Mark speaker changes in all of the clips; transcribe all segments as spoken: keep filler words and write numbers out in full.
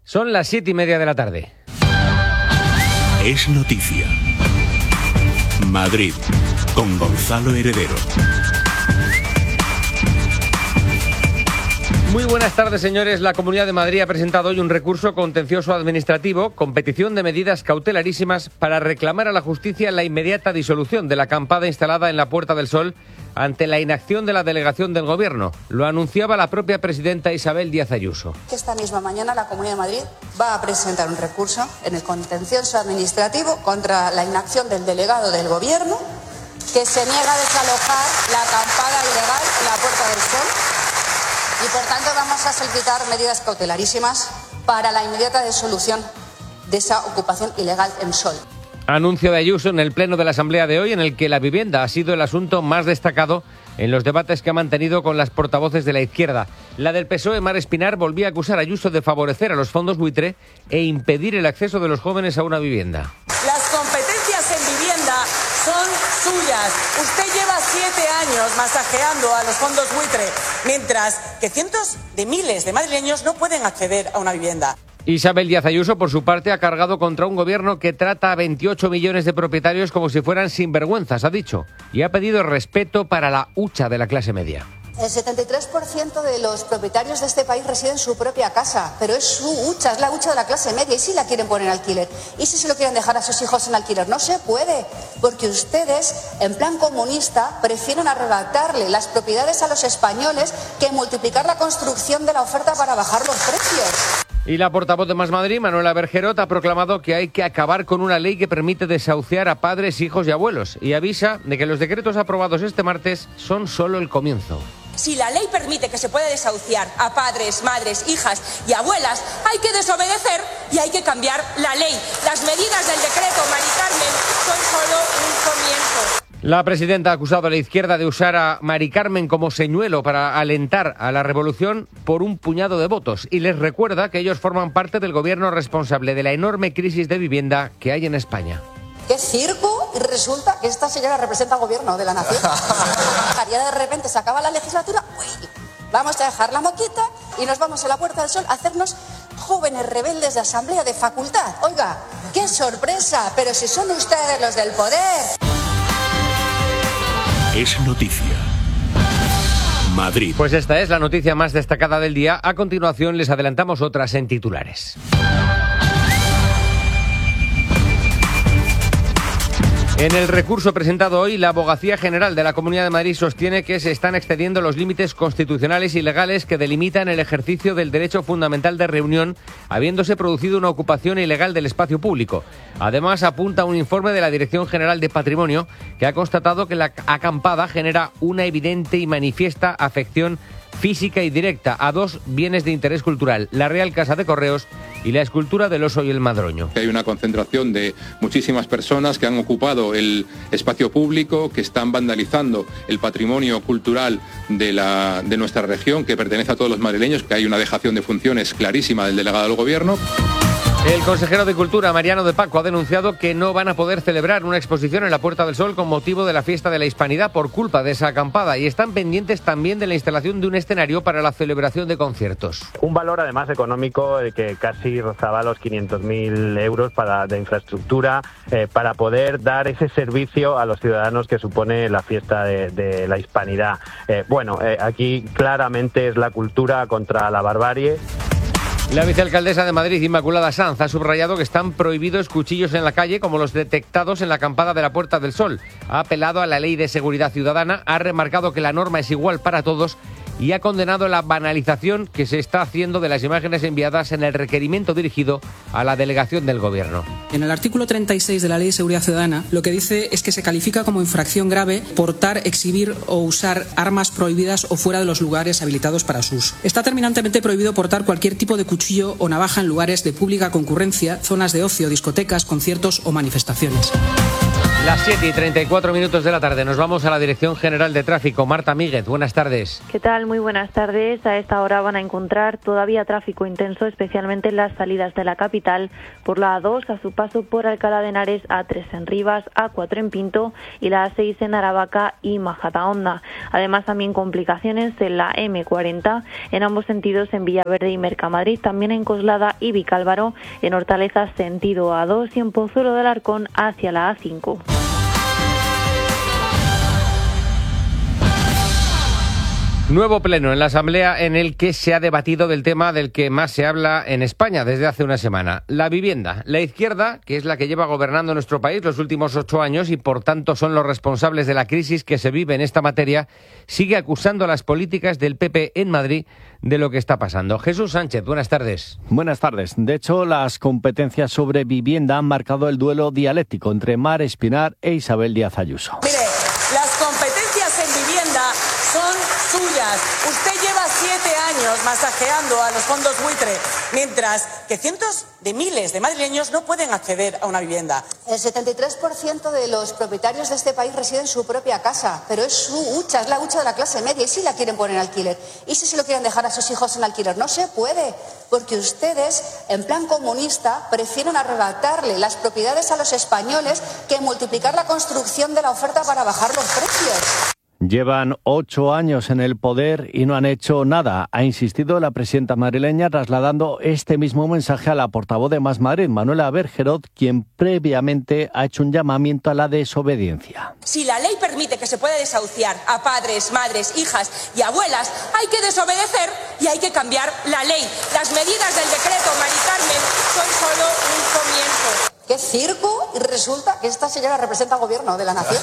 Speaker 1: Son las siete y media de la tarde.
Speaker 2: Es noticia. Madrid, con Gonzalo Heredero.
Speaker 1: Muy buenas tardes, señores. La Comunidad de Madrid ha presentado hoy un recurso contencioso administrativo con petición de medidas cautelarísimas para reclamar a la justicia la inmediata disolución de la acampada instalada en la Puerta del Sol ante la inacción de la delegación del Gobierno. Lo anunciaba la propia presidenta Isabel Díaz Ayuso.
Speaker 3: Esta misma mañana la Comunidad de Madrid va a presentar un recurso en el contencioso administrativo contra la inacción del delegado del Gobierno que se niega a desalojar la acampada ilegal en la Puerta del Sol. Y por tanto vamos a solicitar medidas cautelarísimas para la inmediata disolución de esa ocupación ilegal en Sol.
Speaker 1: Anuncio de Ayuso en el pleno de la Asamblea de hoy, en el que la vivienda ha sido el asunto más destacado en los debates que ha mantenido con las portavoces de la izquierda. La del P S O E, Mar Espinar, volvía a acusar a Ayuso de favorecer a los fondos buitre e impedir el acceso de los jóvenes a una vivienda.
Speaker 4: Las competencias en vivienda son suyas. Usted lleva siete años masajeando a los fondos buitre, mientras que cientos de miles de madrileños no pueden acceder a una vivienda.
Speaker 1: Isabel Díaz Ayuso, por su parte, ha cargado contra un gobierno que trata a veintiocho millones de propietarios como si fueran sinvergüenzas, ha dicho, y ha pedido respeto para la hucha de la clase media.
Speaker 3: El setenta y tres por ciento de los propietarios de este país residen en su propia casa, pero es su hucha, es la hucha de la clase media. ¿Y si la quieren poner en alquiler? ¿Y si se lo quieren dejar a sus hijos en alquiler? No se puede, porque ustedes, en plan comunista, prefieren arrebatarle las propiedades a los españoles que multiplicar la construcción de la oferta para bajar los precios.
Speaker 1: Y la portavoz de Más Madrid, Manuela Bergerot, ha proclamado que hay que acabar con una ley que permite desahuciar a padres, hijos y abuelos, y avisa de que los decretos aprobados este martes son solo el comienzo.
Speaker 4: Si la ley permite que se pueda desahuciar a padres, madres, hijas y abuelas, hay que desobedecer y hay que cambiar la ley. Las medidas del decreto Mari Carmen son solo un comienzo.
Speaker 1: La presidenta ha acusado a la izquierda de usar a Mari Carmen como señuelo para alentar a la revolución por un puñado de votos y les recuerda que ellos forman parte del gobierno responsable de la enorme crisis de vivienda que hay en España.
Speaker 3: ¡Qué circo! Y resulta que esta señora representa al gobierno de la nación. Ya de repente se acaba la legislatura, uy, vamos a dejar la moquita y nos vamos a la Puerta del Sol a hacernos jóvenes rebeldes de asamblea de facultad. Oiga, ¡qué sorpresa! Pero si son ustedes los del poder.
Speaker 2: Es noticia. Madrid.
Speaker 1: Pues esta es la noticia más destacada del día. A continuación les adelantamos otras en titulares. En el recurso presentado hoy, la Abogacía General de la Comunidad de Madrid sostiene que se están excediendo los límites constitucionales y legales que delimitan el ejercicio del derecho fundamental de reunión, habiéndose producido una ocupación ilegal del espacio público. Además, apunta un informe de la Dirección General de Patrimonio que ha constatado que la acampada genera una evidente y manifiesta afección física y directa a dos bienes de interés cultural, la Real Casa de Correos y la escultura del oso y el madroño.
Speaker 5: Hay una concentración de muchísimas personas que han ocupado el espacio público, que están vandalizando el patrimonio cultural de, la, de nuestra región, que pertenece a todos los madrileños, que hay una dejación de funciones clarísima del delegado del Gobierno.
Speaker 1: El consejero de Cultura, Mariano de Paco, ha denunciado que no van a poder celebrar una exposición en la Puerta del Sol con motivo de la fiesta de la Hispanidad por culpa de esa acampada y están pendientes también de la instalación de un escenario para la celebración de conciertos.
Speaker 6: Un valor además económico que casi rozaba los quinientos mil euros para, de infraestructura eh, para poder dar ese servicio a los ciudadanos que supone la fiesta de, de la Hispanidad. Eh, bueno, eh, aquí claramente es la cultura contra la barbarie.
Speaker 1: La vicealcaldesa de Madrid, Inmaculada Sanz, ha subrayado que están prohibidos cuchillos en la calle como los detectados en la acampada de la Puerta del Sol. Ha apelado a la Ley de Seguridad Ciudadana, ha remarcado que la norma es igual para todos y ha condenado la banalización que se está haciendo de las imágenes enviadas en el requerimiento dirigido a la delegación del Gobierno.
Speaker 7: En el artículo treinta y seis de la Ley de Seguridad Ciudadana lo que dice es que se califica como infracción grave portar, exhibir o usar armas prohibidas o fuera de los lugares habilitados para su uso. Está terminantemente prohibido portar cualquier tipo de cuchillo o navaja en lugares de pública concurrencia, zonas de ocio, discotecas, conciertos o manifestaciones.
Speaker 1: Las siete y treinta y cuatro minutos de la tarde. Nos vamos a la Dirección General de Tráfico. Marta Míguez, buenas tardes.
Speaker 8: ¿Qué tal? Muy buenas tardes. A esta hora van a encontrar todavía tráfico intenso, especialmente en las salidas de la capital, por la A dos a su paso por Alcalá de Henares, A tres en Rivas, A cuatro en Pinto y la A seis en Aravaca y Majadahonda. Además, también complicaciones en la eme cuarenta en ambos sentidos en Villaverde y Mercamadrid, también en Coslada y Vicálvaro, en Hortaleza sentido A dos y en Pozuelo del Arcón hacia la A cinco.
Speaker 1: Nuevo pleno en la Asamblea en el que se ha debatido del tema del que más se habla en España desde hace una semana, la vivienda. La izquierda, que es la que lleva gobernando nuestro país los últimos ocho años y por tanto son los responsables de la crisis que se vive en esta materia, sigue acusando a las políticas del P P en Madrid de lo que está pasando. Jesús Sánchez, buenas tardes.
Speaker 9: Buenas tardes. De hecho, las competencias sobre vivienda han marcado el duelo dialéctico entre Mar Espinar e Isabel Díaz Ayuso.
Speaker 4: Mire, las competencias en vivienda son suyas. Usted lleva siete años masajeando a los fondos buitre, mientras que cientos de miles de madrileños no pueden acceder a una vivienda.
Speaker 3: El setenta y tres por ciento de los propietarios de este país residen en su propia casa, pero es su hucha, es la hucha de la clase media, y si la quieren poner en alquiler, y si se lo quieren dejar a sus hijos en alquiler, no se puede, porque ustedes, en plan comunista, prefieren arrebatarle las propiedades a los españoles que multiplicar la construcción de la oferta para bajar los precios.
Speaker 9: Llevan ocho años en el poder y no han hecho nada, ha insistido la presidenta madrileña, trasladando este mismo mensaje a la portavoz de Más Madrid, Manuela Bergerot, quien previamente ha hecho un llamamiento a la desobediencia.
Speaker 4: Si la ley permite que se pueda desahuciar a padres, madres, hijas y abuelas, hay que desobedecer y hay que cambiar la ley. Las medidas del decreto, Mari Carmen, son solo un comienzo.
Speaker 3: ¡Qué circo! Y resulta que esta señora representa al gobierno de la nación.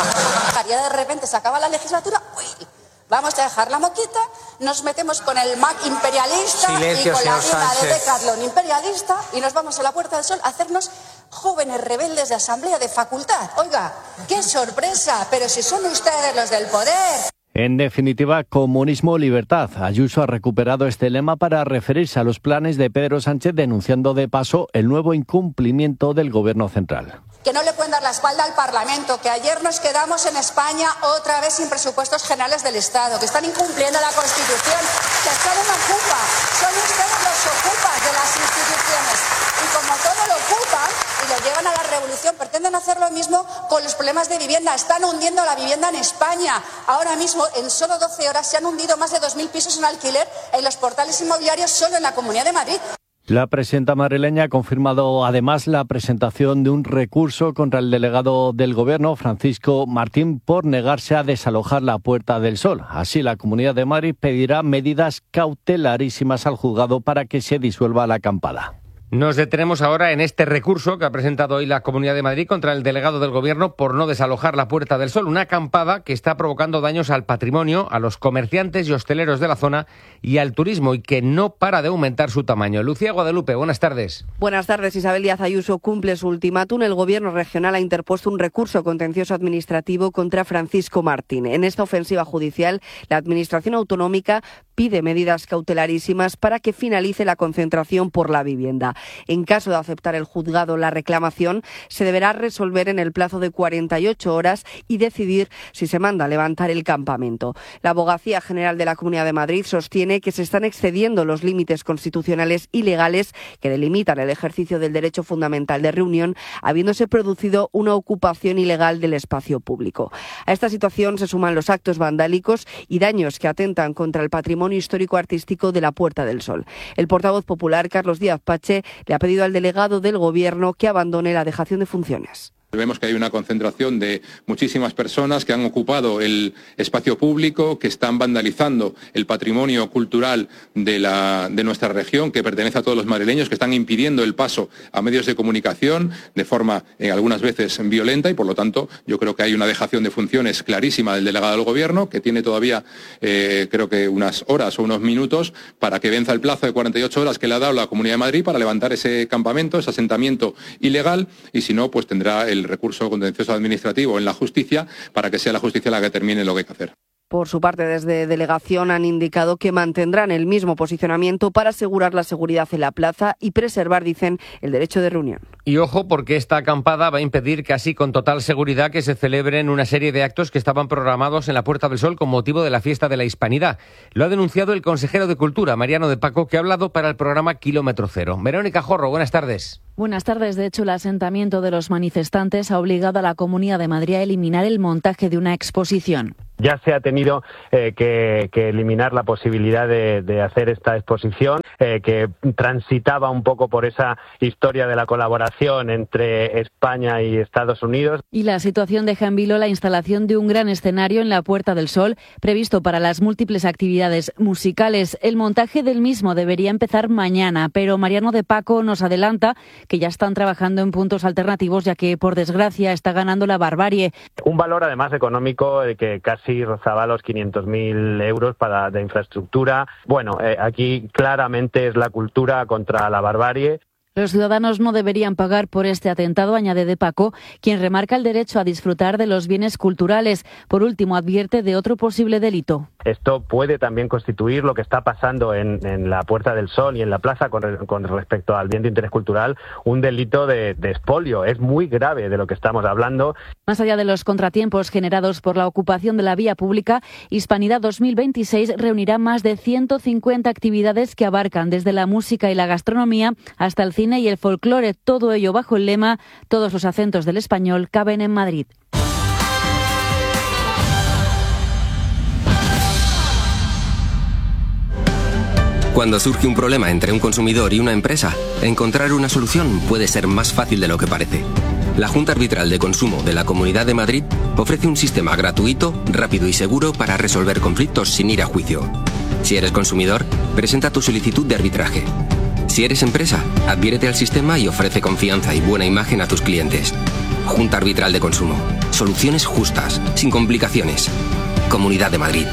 Speaker 3: Ya de repente se acaba la legislatura. Uy, vamos a dejar la moquita, nos metemos con el Mac imperialista Silencio, y con la vida de Decathlon imperialista y nos vamos a la Puerta del Sol a hacernos jóvenes rebeldes de asamblea de facultad. Oiga, ¡qué sorpresa! Pero si son ustedes los del poder.
Speaker 9: En definitiva, comunismo o libertad. Ayuso ha recuperado este lema para referirse a los planes de Pedro Sánchez, denunciando de paso el nuevo incumplimiento del Gobierno central.
Speaker 3: Que no le pueden dar la espalda al Parlamento, que ayer nos quedamos en España otra vez sin presupuestos generales del Estado, que están incumpliendo la Constitución, que Estado no ocupa, son ustedes los ocupas de las instituciones. Y como todo lo ocupan y lo llevan a la revolución, pretenden hacer lo mismo con los problemas de vivienda. Están hundiendo la vivienda en España. Ahora mismo, en solo doce horas, se han hundido más de dos mil pisos en alquiler en los portales inmobiliarios solo en la Comunidad de Madrid.
Speaker 9: La presidenta madrileña ha confirmado además la presentación de un recurso contra el delegado del Gobierno, Francisco Martín, por negarse a desalojar la Puerta del Sol. Así, la Comunidad de Madrid pedirá medidas cautelarísimas al juzgado para que se disuelva la acampada.
Speaker 1: Nos detenemos ahora en este recurso que ha presentado hoy la Comunidad de Madrid contra el delegado del Gobierno por no desalojar la Puerta del Sol, una acampada que está provocando daños al patrimonio, a los comerciantes y hosteleros de la zona y al turismo, y que no para de aumentar su tamaño. Lucía Guadalupe, buenas tardes.
Speaker 10: Buenas tardes. Isabel Díaz Ayuso cumple su ultimátum. El Gobierno regional ha interpuesto un recurso contencioso administrativo contra Francisco Martín. En esta ofensiva judicial, la Administración autonómica pide medidas cautelarísimas para que finalice la concentración por la vivienda. En caso de aceptar el juzgado la reclamación, se deberá resolver en el plazo de cuarenta y ocho horas y decidir si se manda a levantar el campamento. La Abogacía General de la Comunidad de Madrid sostiene que se están excediendo los límites constitucionales y legales que delimitan el ejercicio del derecho fundamental de reunión, habiéndose producido una ocupación ilegal del espacio público. A esta situación se suman los actos vandálicos y daños que atentan contra el patrimonio histórico-artístico de la Puerta del Sol. El portavoz popular, Carlos Díaz Pache, le ha pedido al delegado del Gobierno que abandone la dejación de funciones.
Speaker 5: Vemos que hay una concentración de muchísimas personas que han ocupado el espacio público, que están vandalizando el patrimonio cultural de, la, de nuestra región, que pertenece a todos los madrileños, que están impidiendo el paso a medios de comunicación de forma eh, algunas veces violenta, y por lo tanto yo creo que hay una dejación de funciones clarísima del delegado del Gobierno, que tiene todavía eh, creo que unas horas o unos minutos para que venza el plazo de cuarenta y ocho horas que le ha dado la Comunidad de Madrid para levantar ese campamento, ese asentamiento ilegal, y si no, pues tendrá el recurso contencioso administrativo en la justicia para que sea la justicia la que determine lo que hay que hacer.
Speaker 10: Por su parte, desde delegación han indicado que mantendrán el mismo posicionamiento para asegurar la seguridad en la plaza y preservar, dicen, el derecho de reunión.
Speaker 1: Y ojo, porque esta acampada va a impedir casi con total seguridad que se celebren una serie de actos que estaban programados en la Puerta del Sol con motivo de la fiesta de la Hispanidad. Lo ha denunciado el consejero de Cultura, Mariano de Paco, que ha hablado para el programa Kilómetro Cero. Verónica Jorro, buenas tardes.
Speaker 11: Buenas tardes. De hecho, el asentamiento de los manifestantes ha obligado a la Comunidad de Madrid a eliminar el montaje de una exposición.
Speaker 6: Ya se ha tenido eh, que, que eliminar la posibilidad de, de hacer esta exposición, eh, que transitaba un poco por esa historia de la colaboración entre España y Estados Unidos.
Speaker 11: Y la situación deja en vilo la instalación de un gran escenario en la Puerta del Sol, previsto para las múltiples actividades musicales. El montaje del mismo debería empezar mañana, pero Mariano de Paco nos adelanta que ya están trabajando en puntos alternativos, ya que, por desgracia, está ganando la barbarie.
Speaker 6: Un valor, además, económico de que casi Sí, rozaba los quinientos mil euros para, de infraestructura. Bueno, eh, aquí claramente es la cultura contra la barbarie.
Speaker 11: Los ciudadanos no deberían pagar por este atentado, añade de Paco, quien remarca el derecho a disfrutar de los bienes culturales. Por último, advierte de otro posible delito.
Speaker 6: Esto puede también constituir lo que está pasando en, en la Puerta del Sol y en la plaza con, re, con respecto al bien de interés cultural, un delito de, de expolio. Es muy grave de lo que estamos hablando.
Speaker 11: Más allá de los contratiempos generados por la ocupación de la vía pública, Hispanidad dos mil veintiséis reunirá más de ciento cincuenta actividades que abarcan desde la música y la gastronomía hasta el cine y el folclore, todo ello bajo el lema "Todos los acentos del español caben en Madrid".
Speaker 12: Cuando surge un problema entre un consumidor y una empresa, encontrar una solución puede ser más fácil de lo que parece. La Junta Arbitral de Consumo de la Comunidad de Madrid ofrece un sistema gratuito, rápido y seguro para resolver conflictos sin ir a juicio. Si eres consumidor, presenta tu solicitud de arbitraje. Si eres empresa, adhiérete al sistema y ofrece confianza y buena imagen a tus clientes. Junta Arbitral de Consumo. Soluciones justas, sin complicaciones. Comunidad de Madrid.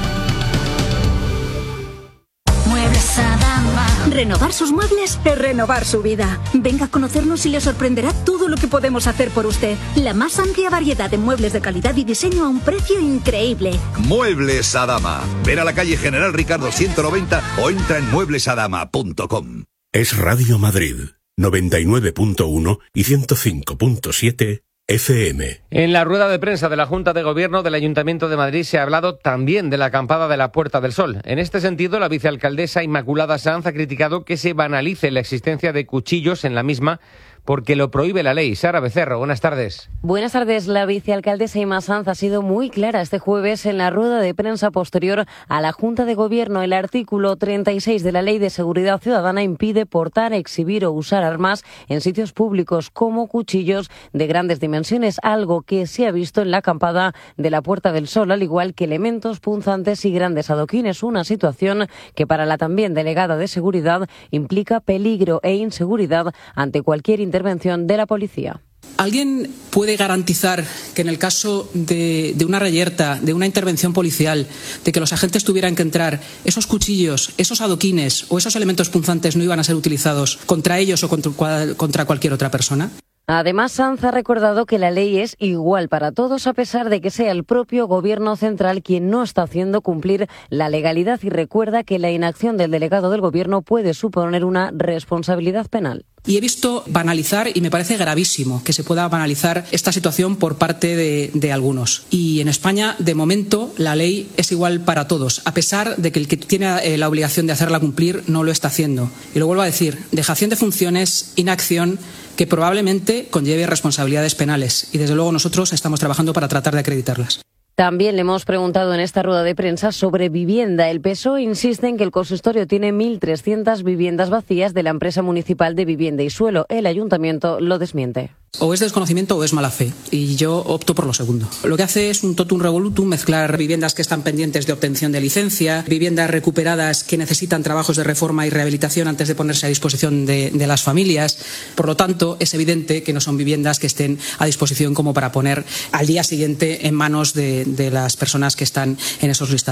Speaker 13: Muebles Adama. Renovar sus muebles es renovar su vida. Venga a conocernos y le sorprenderá todo lo que podemos hacer por usted. La más amplia variedad de muebles de calidad y diseño a un precio increíble.
Speaker 14: Muebles Adama. Ven a la calle General Ricardo ciento noventa o entra en muebles adama punto com.
Speaker 2: Es Radio Madrid, noventa y nueve punto uno y ciento cinco punto siete F M.
Speaker 1: En la rueda de prensa de la Junta de Gobierno del Ayuntamiento de Madrid se ha hablado también de la acampada de la Puerta del Sol. En este sentido, la vicealcaldesa Inmaculada Sanz ha criticado que se banalice la existencia de cuchillos en la misma, porque lo prohíbe la ley. Sara Becerro, buenas tardes.
Speaker 15: Buenas tardes. La vicealcaldesa Inma Sanz ha sido muy clara este jueves en la rueda de prensa posterior a la Junta de Gobierno. El artículo treinta y seis de la Ley de Seguridad Ciudadana impide portar, exhibir o usar armas en sitios públicos como cuchillos de grandes dimensiones, algo que se ha visto en la acampada de la Puerta del Sol, al igual que elementos punzantes y grandes adoquines, una situación que para la también delegada de Seguridad implica peligro e inseguridad ante cualquier intervención de la policía.
Speaker 7: ¿Alguien puede garantizar que en el caso de, de una reyerta, de una intervención policial, de que los agentes tuvieran que entrar, esos cuchillos, esos adoquines o esos elementos punzantes no iban a ser utilizados contra ellos o contra, contra cualquier otra persona?
Speaker 15: Además, Sanz ha recordado que la ley es igual para todos, a pesar de que sea el propio Gobierno central quien no está haciendo cumplir la legalidad, y recuerda que la inacción del delegado del Gobierno puede suponer una responsabilidad penal.
Speaker 7: Y he visto banalizar, y me parece gravísimo que se pueda banalizar esta situación por parte de, de algunos. Y en España, de momento, la ley es igual para todos, a pesar de que el que tiene eh, la obligación de hacerla cumplir no lo está haciendo. Y lo vuelvo a decir, dejación de funciones, inacción, que probablemente conlleve responsabilidades penales. Y desde luego nosotros estamos trabajando para tratar de acreditarlas.
Speaker 15: También le hemos preguntado en esta rueda de prensa sobre vivienda. El P S O E insiste en que el consistorio tiene mil trescientas viviendas vacías de la empresa municipal de vivienda y suelo. El ayuntamiento lo desmiente.
Speaker 7: O es desconocimiento o es mala fe, y yo opto por lo segundo. Lo que hace es un totum revolutum, mezclar viviendas que están pendientes de obtención de licencia, viviendas recuperadas que necesitan trabajos de reforma y rehabilitación antes de ponerse a disposición de, de las familias. Por lo tanto, es evidente que no son viviendas que estén a disposición como para poner al día siguiente en manos de, de las personas que están en esos listados.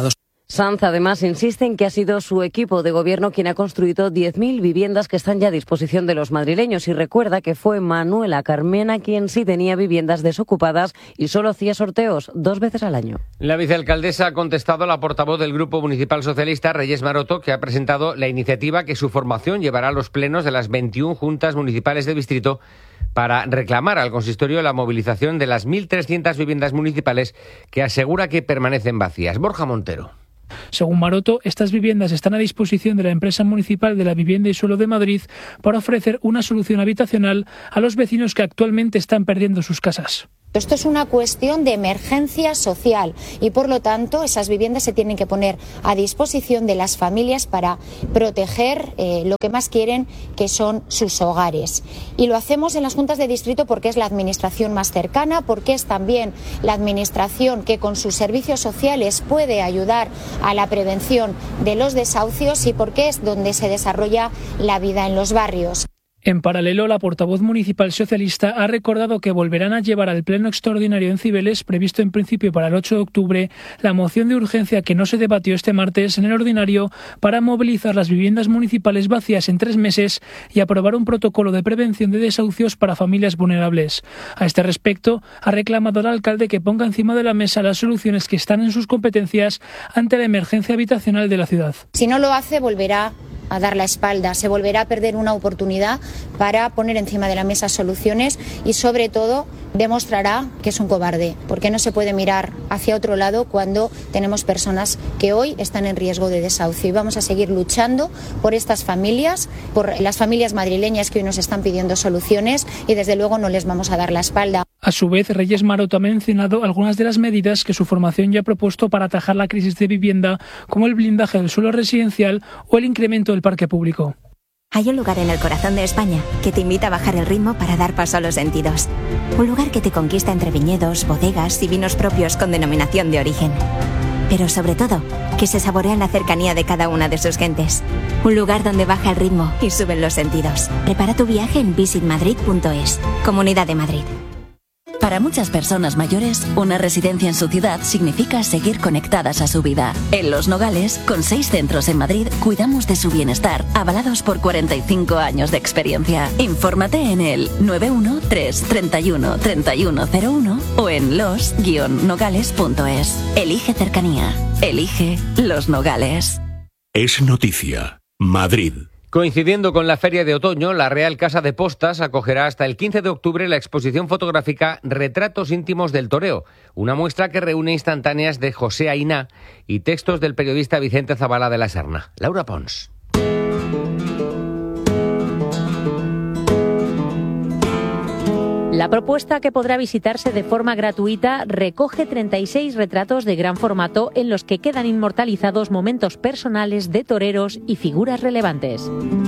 Speaker 15: Sanz además insiste en que ha sido su equipo de gobierno quien ha construido diez mil viviendas que están ya a disposición de los madrileños y recuerda que fue Manuela Carmena quien sí tenía viviendas desocupadas y solo hacía sorteos dos veces al año.
Speaker 1: La vicealcaldesa ha contestado a la portavoz del Grupo Municipal Socialista, Reyes Maroto, que ha presentado la iniciativa que su formación llevará a los plenos de las veintiuna juntas municipales de distrito para reclamar al consistorio la movilización de las mil trescientas viviendas municipales que asegura que permanecen vacías. Borja Montero.
Speaker 16: Según Maroto, estas viviendas están a disposición de la empresa municipal de la vivienda y suelo de Madrid para ofrecer una solución habitacional a los vecinos que actualmente están perdiendo sus casas.
Speaker 17: Esto es una cuestión de emergencia social y, por lo tanto, esas viviendas se tienen que poner a disposición de las familias para proteger eh, lo que más quieren, que son sus hogares. Y lo hacemos en las juntas de distrito porque es la administración más cercana, porque es también la administración que con sus servicios sociales puede ayudar a la prevención de los desahucios y porque es donde se desarrolla la vida en los barrios.
Speaker 16: En paralelo, la portavoz municipal socialista ha recordado que volverán a llevar al pleno extraordinario en Cibeles, previsto en principio para el ocho de octubre, la moción de urgencia que no se debatió este martes en el ordinario para movilizar las viviendas municipales vacías en tres meses y aprobar un protocolo de prevención de desahucios para familias vulnerables. A este respecto, ha reclamado al alcalde que ponga encima de la mesa las soluciones que están en sus competencias ante la emergencia habitacional de la ciudad.
Speaker 17: Si no lo hace, volverá a dar la espalda, se volverá a perder una oportunidad para poner encima de la mesa soluciones y, sobre todo, demostrará que es un cobarde, porque no se puede mirar hacia otro lado cuando tenemos personas que hoy están en riesgo de desahucio. Y vamos a seguir luchando por estas familias, por las familias madrileñas que hoy nos están pidiendo soluciones y, desde luego, no les vamos a dar la espalda.
Speaker 16: A su vez, Reyes Maroto ha mencionado algunas de las medidas que su formación ya ha propuesto para atajar la crisis de vivienda, como el blindaje del suelo residencial o el incremento del parque público.
Speaker 18: Hay un lugar en el corazón de España que te invita a bajar el ritmo para dar paso a los sentidos. Un lugar que te conquista entre viñedos, bodegas y vinos propios con denominación de origen. Pero sobre todo, que se saborea en la cercanía de cada una de sus gentes. Un lugar donde baja el ritmo y suben los sentidos. Prepara tu viaje en visit madrid punto es. Comunidad de Madrid.
Speaker 19: Para muchas personas mayores, una residencia en su ciudad significa seguir conectadas a su vida. En Los Nogales, con seis centros en Madrid, cuidamos de su bienestar, avalados por cuarenta y cinco años de experiencia. Infórmate en el nueve uno tres, treinta y uno, treinta y uno cero uno o en los guion nogales punto es. Elige cercanía. Elige Los Nogales.
Speaker 2: Es noticia. Madrid.
Speaker 1: Coincidiendo con la Feria de Otoño, la Real Casa de Postas acogerá hasta el quince de octubre la exposición fotográfica Retratos íntimos del toreo, una muestra que reúne instantáneas de José Ainá y textos del periodista Vicente Zavala de la Serna. Laura Pons.
Speaker 11: La propuesta, que podrá visitarse de forma gratuita, recoge treinta y seis retratos de gran formato en los que quedan inmortalizados momentos personales de toreros y figuras relevantes.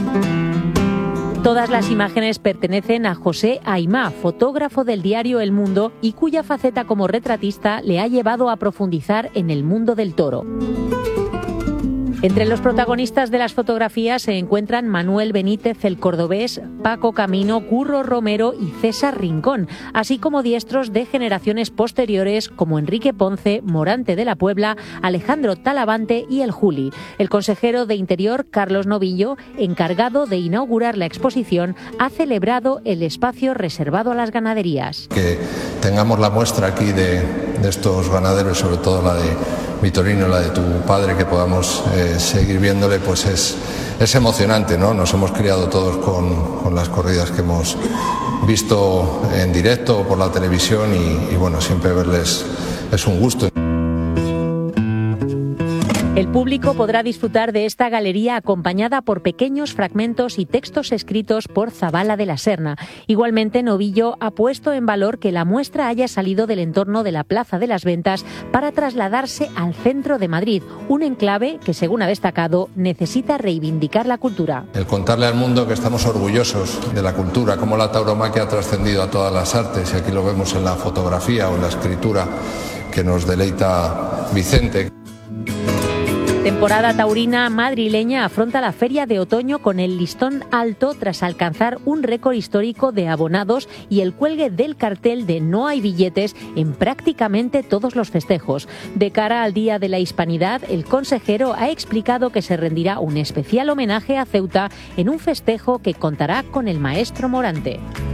Speaker 11: Todas las imágenes pertenecen a José Aimá, fotógrafo del diario El Mundo y cuya faceta como retratista le ha llevado a profundizar en el mundo del toro. Entre los protagonistas de las fotografías se encuentran Manuel Benítez el Cordobés, Paco Camino, Curro Romero y César Rincón, así como diestros de generaciones posteriores como Enrique Ponce, Morante de la Puebla, Alejandro Talavante y el Juli. El consejero de Interior, Carlos Novillo, encargado de inaugurar la exposición, ha celebrado el espacio reservado a las ganaderías.
Speaker 20: Que tengamos la muestra aquí de, de estos ganaderos, sobre todo la de Vitorino, la de tu padre, que podamos eh, seguir viéndole, pues es, es emocionante, ¿no? Nos hemos criado todos con, con las corridas que hemos visto en directo o por la televisión y, y bueno, siempre verles es un gusto.
Speaker 11: El público podrá disfrutar de esta galería acompañada por pequeños fragmentos y textos escritos por Zavala de la Serna. Igualmente, Novillo ha puesto en valor que la muestra haya salido del entorno de la Plaza de las Ventas para trasladarse al centro de Madrid, un enclave que, según ha destacado, necesita reivindicar la cultura.
Speaker 20: El contarle al mundo que estamos orgullosos de la cultura, cómo la tauromaquia ha trascendido a todas las artes, y aquí lo vemos en la fotografía o en la escritura que nos deleita Vicente.
Speaker 21: Temporada taurina madrileña afronta la feria de otoño con el listón alto tras alcanzar un récord histórico de abonados y el cuelgue del cartel de no hay billetes en prácticamente todos los festejos. De cara al Día de la Hispanidad, el consejero ha explicado que se rendirá un especial homenaje a Ceuta en un festejo que contará con el maestro Morante.